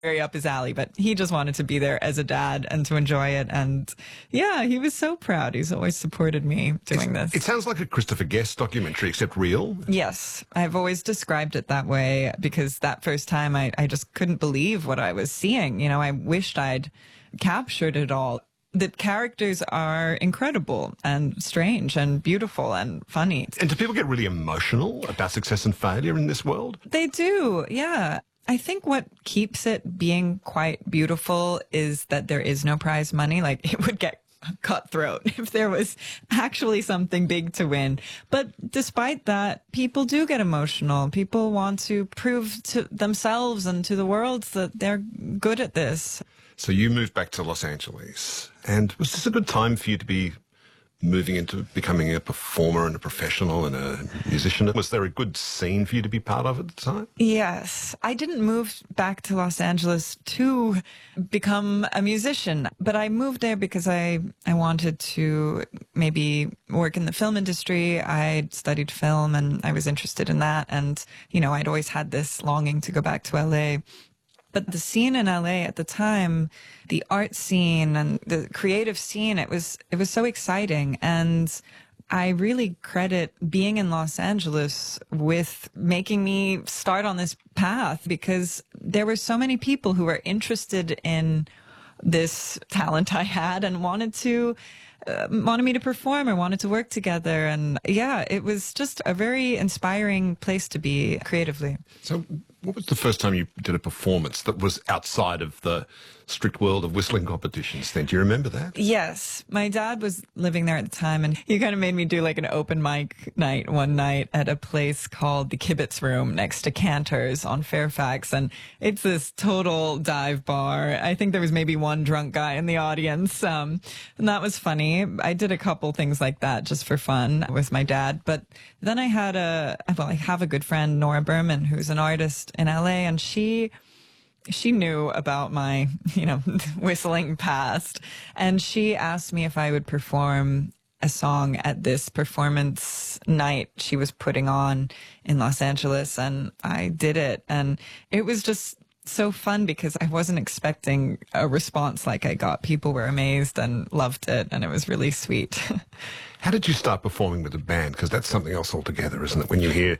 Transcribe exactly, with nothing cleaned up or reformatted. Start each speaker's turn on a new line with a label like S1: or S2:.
S1: very up his alley, but he just wanted to be there as a dad and to enjoy it. And yeah, he was so proud. He's always supported me doing
S2: it's,
S1: this.
S2: It sounds like a Christopher Guest documentary, except real.
S1: Yes, I've always described it that way because that first time I, I just couldn't believe what I was seeing. You know, I wished I'd captured it all. The characters are incredible and strange and beautiful and funny.
S2: And do people get really emotional about success and failure in this world?
S1: They do, yeah. I think what keeps it being quite beautiful is that there is no prize money. Like, it would get cutthroat if there was actually something big to win. But despite that, people do get emotional. People want to prove to themselves and to the world that they're good at this.
S2: So you moved back to Los Angeles, and was this a good time for you to be moving into becoming a performer and a professional and a musician? Was there a good scene for you to be part of at the time?
S1: Yes. I didn't move back to Los Angeles to become a musician, but I moved there because I, I wanted to maybe work in the film industry. I studied film and I was interested in that. And, you know, I'd always had this longing to go back to L A. But the scene in L A at the time, the art scene and the creative scene, it was it was so exciting. And I really credit being in Los Angeles with making me start on this path, because there were so many people who were interested in this talent I had and wanted to uh, wanted me to perform or wanted to work together. And yeah, it was just a very inspiring place to be creatively.
S2: So what was the first time you did a performance that was outside of the strict world of whistling competitions then? Do you remember that?
S1: Yes. My dad was living there at the time, and he kind of made me do like an open mic night one night at a place called the Kibitz Room next to Cantor's on Fairfax. And it's this total dive bar. I think there was maybe one drunk guy in the audience. Um, and that was funny. I did a couple things like that just for fun with my dad. But then I had a, well, I have a good friend, Nora Berman, who's an artist in L A, and she She knew about my, you know, whistling past, and she asked me if I would perform a song at this performance night she was putting on in Los Angeles, and I did it, and it was just so fun because I wasn't expecting a response like I got. People were amazed and loved it, and it was really sweet.
S2: How did you start performing with a band? Because that's something else altogether, isn't it? When you hear